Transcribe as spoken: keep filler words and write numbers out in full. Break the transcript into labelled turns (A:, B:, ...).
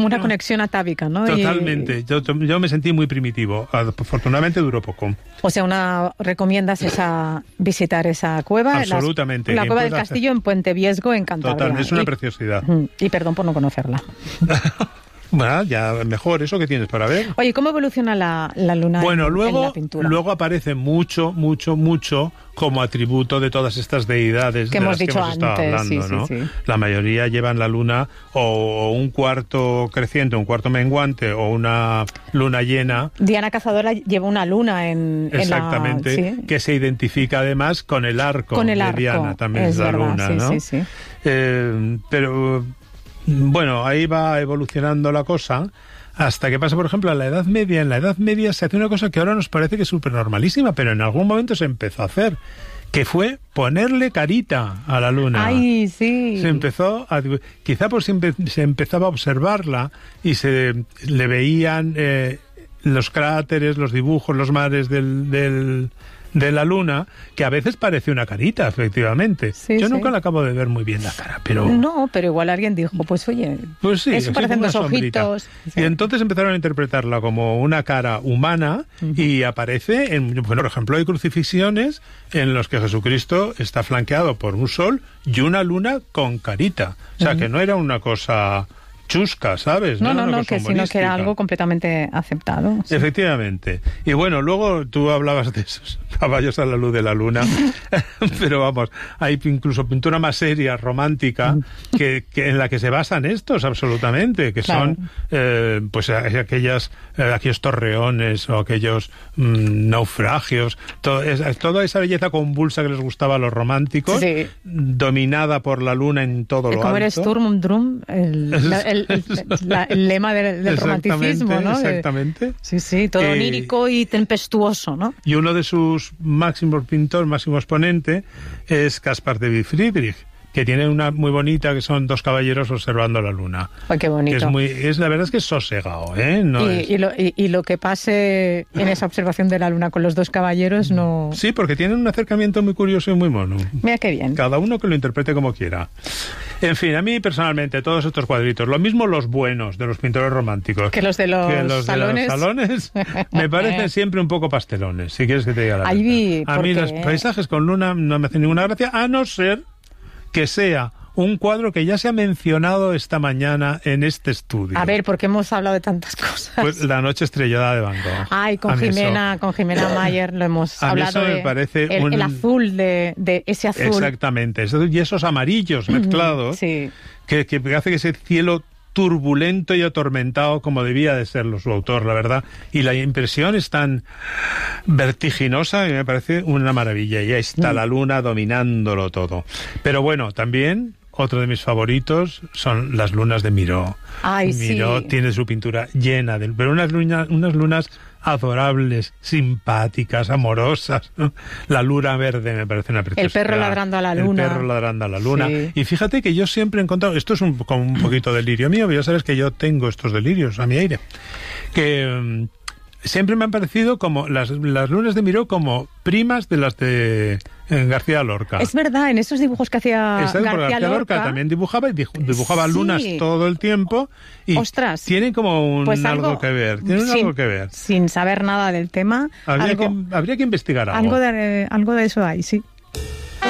A: Una no. conexión atávica, ¿no?
B: Totalmente. Y... Yo, yo me sentí muy primitivo. Afortunadamente duró poco.
A: O sea, una recomiendas esa visitar esa cueva.
B: Absolutamente.
A: Las, la cueva del Castillo en Puente Viesgo, en Cantabria.
B: Totalmente, es una
A: y,
B: preciosidad.
A: Y perdón por no conocerla.
B: Bueno, ya mejor, eso que tienes para ver.
A: Oye, ¿cómo evoluciona la, la luna
B: bueno,
A: en,
B: luego,
A: en la pintura?
B: Luego aparece mucho, mucho, mucho como atributo de todas estas deidades
A: que
B: de
A: hemos
B: las
A: dicho
B: que hemos estado
A: antes,
B: hablando,
A: sí,
B: ¿no?
A: sí, sí.
B: La mayoría llevan la luna o un cuarto creciente, un cuarto menguante o una luna llena.
A: Diana Cazadora lleva una luna en,
B: Exactamente,
A: en la... ¿sí?
B: que se identifica además con el arco,
A: con el
B: de
A: arco,
B: Diana, también es,
A: es
B: la
A: verdad,
B: luna,
A: sí,
B: ¿no?
A: Sí, sí.
B: Eh, pero, bueno, ahí va evolucionando la cosa. Hasta que pasa, por ejemplo, a la Edad Media. En la Edad Media se hace una cosa que ahora nos parece que es súper normalísima, pero en algún momento se empezó a hacer, que fue ponerle carita a la luna.
A: ¡Ay, sí!
B: Se empezó a... Quizá por si empe, se empezaba a observarla y se le veían eh, los cráteres, los dibujos, los mares del... del de la luna, que a veces parece una carita, efectivamente.
A: Sí,
B: Yo
A: sí.
B: nunca la acabo de ver muy bien la cara, pero...
A: No, pero igual alguien dijo, pues oye,
B: pues sí,
A: eso parecen dos ojitos.
B: Sí. Y entonces empezaron a interpretarla como una cara humana uh-huh. y aparece, en, bueno, por ejemplo, hay crucifixiones en los que Jesucristo está flanqueado por un sol y una luna con carita. O sea, uh-huh. que no era una cosa... chusca, ¿sabes?
A: No, no, no, no que sino que era algo completamente aceptado. Sí.
B: Efectivamente. Y bueno, luego tú hablabas de esos caballos a la luz de la luna, pero vamos, hay incluso pintura más seria, romántica, que, que en la que se basan estos, absolutamente, que claro. son eh, pues aquellas, eh, aquellos torreones o aquellos mmm, naufragios, todo, es, toda esa belleza convulsa que les gustaba a los románticos, sí. dominada por la luna en todo lo alto.
A: Como era Sturm und Drang, el, el El, la, el lema del, del romanticismo, ¿no?
B: Exactamente.
A: Sí, sí, todo eh, onírico y tempestuoso, ¿no?
B: Y uno de sus máximos pintores, máximo exponente, es Caspar David Friedrich, que tiene una muy bonita, que son dos caballeros observando la luna.
A: Ay, qué bonito.
B: Que es muy, es, la verdad es que es sosegado, ¿eh? No
A: y,
B: es...
A: y, lo, y, y lo que pase en esa observación de la luna con los dos caballeros no...
B: Sí, porque tienen un acercamiento muy curioso y muy mono.
A: Mira qué bien.
B: Cada uno que lo interprete como quiera. En fin, a mí personalmente todos estos cuadritos, lo mismo los buenos de los pintores románticos
A: que los de los,
B: que los
A: salones,
B: de los salones me parecen siempre un poco pastelones, si quieres que te diga la
A: Ahí,
B: verdad. A mí los paisajes con luna no me hacen ninguna gracia, a no ser que sea un cuadro que ya se ha mencionado esta mañana en este estudio.
A: A ver, porque hemos hablado de tantas cosas.
B: Pues La noche estrellada de Van Gogh.
A: Ay, con Jimena, con Jimena Mayer lo hemos
B: a
A: hablado.
B: Mí eso
A: de
B: me parece
A: el,
B: un...
A: el azul de, de ese azul.
B: Exactamente, y esos amarillos mezclados,
A: sí.
B: que, que hace que ese cielo turbulento y atormentado como debía de serlo su autor, la verdad. Y la impresión es tan vertiginosa que me parece una maravilla. Y ahí está mm. la luna dominándolo todo. Pero bueno, también... Otro de mis favoritos son las lunas de Miró.
A: Ay,
B: Miró
A: sí.
B: tiene su pintura llena de... Pero unas lunas, unas lunas adorables, simpáticas, amorosas. La luna verde me parece una preciosidad.
A: El perro ladrando a la luna.
B: El perro ladrando a la luna.
A: Sí.
B: Y fíjate que yo siempre he encontrado... Esto es un, como un poquito delirio mío, pero ya sabes que yo tengo estos delirios a mi aire. Que... Um, siempre me han parecido como las, las lunas de Miró como primas de las de eh, García Lorca.
A: Es verdad, en esos dibujos que hacía García,
B: García Lorca, Lorca también dibujaba y dibujaba sí. lunas todo el tiempo y
A: Ostras,
B: tienen como un,
A: pues algo,
B: algo que ver, tienen
A: sin,
B: algo que ver.
A: Sin saber nada del tema,
B: habría,
A: algo,
B: que, habría que investigar algo.
A: Algo de, algo de eso hay, sí.